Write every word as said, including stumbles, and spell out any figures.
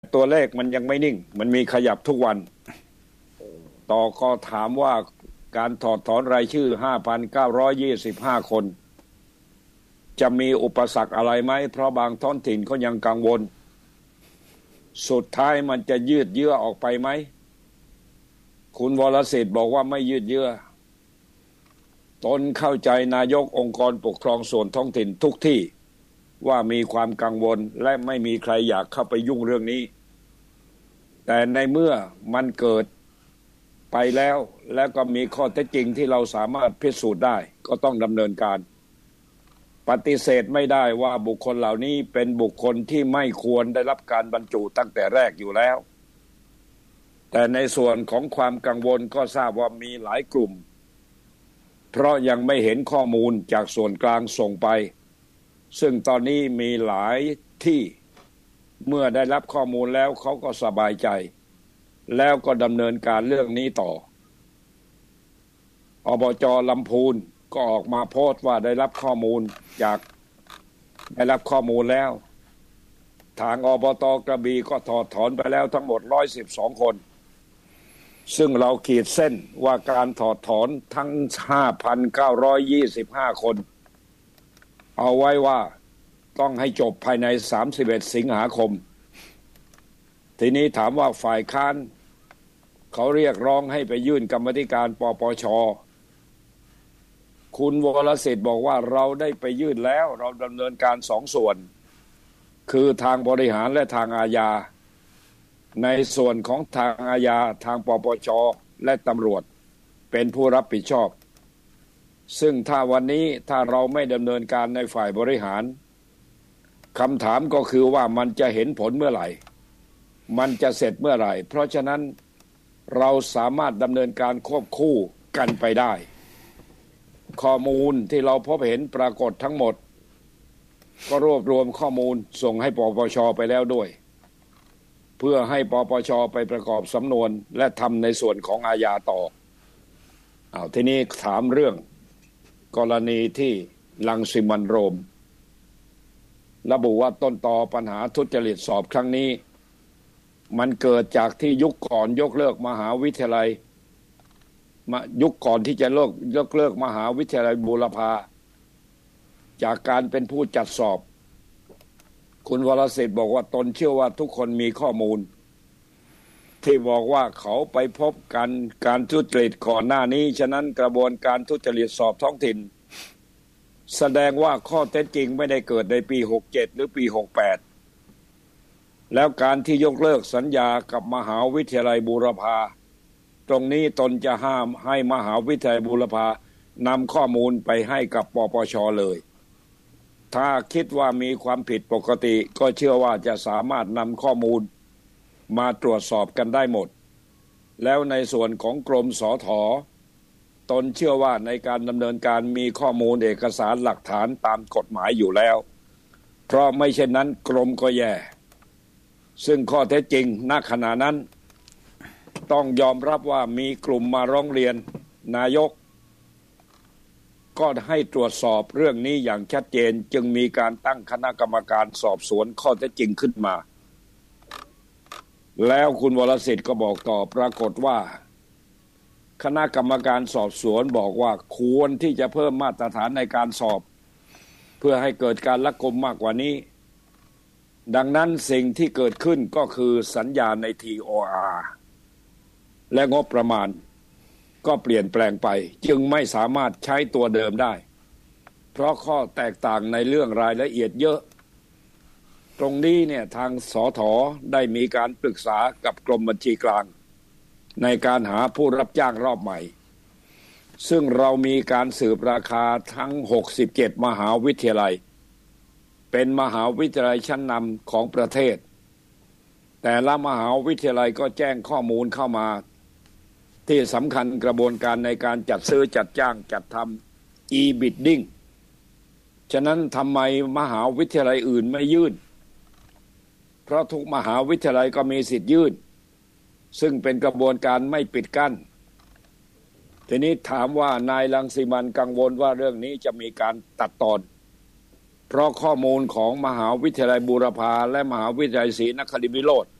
ตัวเลขมันยังไม่นิ่งมันมีขยับทุกวันต่อก็ถามว่าการถอดถอนรายชื่อ ห้าพันเก้าร้อยยี่สิบห้า คนจะมีอุปสรรคอะไรไหมเพราะบางท้องถิ่นก็ยังกังวลสุดท้ายมันจะยืดเยื้อออกไปไหมคุณวรศิษฐ์บอกว่าไม่ยืดเยื้อตนเข้าใจนายกองค์กรปกครองส่วนท้องถิ่นทุกที่ว่ามีความกังวลและไม่มีใครอยากเข้าไปยุ่งเรื่องนี้แต่ในเมื่อมันเกิดไปแล้วแล้วก็มีข้อเท็จจริงที่เราสามารถพิสูจน์ได้ก็ต้องดำเนินการปฏิเสธไม่ได้ว่าบุคคลเหล่านี้เป็นบุคคลที่ไม่ควรได้รับการบรรจุตั้งแต่แรกอยู่แล้วแต่ในส่วนของความกังวลก็ทราบว่ามีหลายกลุ่มเพราะยังไม่เห็นข้อมูลจากส่วนกลางส่งไปซึ่งตอนนี้มีหลายที่เมื่อได้รับข้อมูลแล้วเขาก็สบายใจแล้วก็ดำเนินการเรื่องนี้ต่ออบจ.ลำพูนก็ออกมาโพสต์ว่าได้รับข้อมูลจากได้รับข้อมูลแล้วทางอบต.กระบี่ก็ถอดถอนไปแล้วทั้งหมดหนึ่งร้อยสิบสองคนซึ่งเราขีดเส้นว่าการถอดถอนทั้ง ห้าพันเก้าร้อยยี่สิบห้า คนเอาไว้ว่าต้องให้จบภายในสามสิบเอ็ดสิงหาคมทีนี้ถามว่าฝ่ายค้านเขาเรียกร้องให้ไปยื่นกรรมาธิการปปช.คุณวรศิษฐ์บอกว่าเราได้ไปยื่นแล้วเราดำเนินการสองส่วนคือทางบริหารและทางอาญาในส่วนของทางอาญาทางปปช.และตำรวจเป็นผู้รับผิดชอบซึ่งถ้าวันนี้ถ้าเราไม่ดำเนินการในฝ่ายบริหารคำถามก็คือว่ามันจะเห็นผลเมื่อไหร่มันจะเสร็จเมื่อไหร่เพราะฉะนั้นเราสามารถดำเนินการควบคู่กันไปได้ข้อมูลที่เราพบเห็นปรากฏทั้งหมดก็รวบรวมข้อมูลส่งให้ปปช.ไปแล้วด้วยเพื่อให้ปปช.ไปประกอบสำนวนและทำในส่วนของอาญาต่ออ้าวทีนี้ถามเรื่องกรณีที่รังสิมันต์โรมระบุว่าต้นตอปัญหาทุจริตสอบครั้งนี้มันเกิดจากที่ยุคก่อนยกเลิกมหาวิทยาลัยมายุคก่อนที่จะเลิกยกเลิกมหาวิทยาลัยบูรพาจากการเป็นผู้จัดสอบคุณวรศิษฐ์บอกว่าตนเชื่อว่าทุกคนมีข้อมูลที่บอกว่าเขาไปพบกันการทุจริตก่อนหน้านี้ฉะนั้นกระบวนการทุจริตสอบท้องถิ่นแสดงว่าข้อเท็จจริงไม่ได้เกิดในปีหกเจ็ดหรือปีหกแปดแล้วการที่ยกเลิกสัญญากับมหาวิทยาลัยบูรพาตรงนี้ตนจะห้ามให้มหาวิทยาลัยบูรพานำข้อมูลไปให้กับปปช.เลยถ้าคิดว่ามีความผิดปกติก็เชื่อว่าจะสามารถนำข้อมูลมาตรวจสอบกันได้หมดแล้วในส่วนของกรมสธ.ตนเชื่อว่าในการดำเนินการมีข้อมูลเอกสารหลักฐานตามกฎหมายอยู่แล้วเพราะไม่เช่นนั้นกรมก็แย่ซึ่งข้อเท็จจริงณขณะนั้นต้องยอมรับว่ามีกลุ่มมาร้องเรียนนายกก็ให้ตรวจสอบเรื่องนี้อย่างชัดเจนจึงมีการตั้งคณะกรรมการสอบสวนข้อเท็จจริงขึ้นมาแล้วคุณวรศิษฐ์ก็บอกต่อปรากฏว่าคณะกรรมการสอบสวนบอกว่าควรที่จะเพิ่มมาตรฐานในการสอบเพื่อให้เกิดการลักกุมมากกว่านี้ดังนั้นสิ่งที่เกิดขึ้นก็คือสัญญาใน ที โอ อาร์ และงบประมาณก็เปลี่ยนแปลงไปจึงไม่สามารถใช้ตัวเดิมได้เพราะข้อแตกต่างในเรื่องรายละเอียดเยอะตรงนี้เนี่ยทางสธ.ได้มีการปรึกษากับกรมบัญชีกลางในการหาผู้รับจ้างรอบใหม่ซึ่งเรามีการสืบราคาทั้งหกสิบเจ็ดมหาวิทยาลัยเป็นมหาวิทยาลัยชั้นนำของประเทศแต่ละมหาวิทยาลัยก็แจ้งข้อมูลเข้ามาที่สำคัญกระบวนการในการจัดซื้อจัดจ้างจัดทำ e-bidding ฉะนั้นทำไมมหาวิทยาลัยอื่นไม่ยื่นเพราะทุกมหาวิทยาลัยก็มีสิทธิ์ยื่นซึ่งเป็นกระบวนการไม่ปิดกั้นทีนี้ถามว่านายรังสิมันต์กังวลว่าเรื่องนี้จะมีการตัดตอนเพราะข้อมูลของมหาวิทยาลัยบูรพาและมหาวิทยาลัยศรีนครินทร์วิโรจน์